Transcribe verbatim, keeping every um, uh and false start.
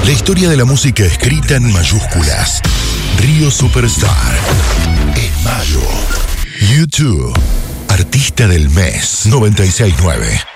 La historia de la música escrita en mayúsculas. Río Superstar. En mayo. YouTube. Artista del mes. noventa y seis nueve.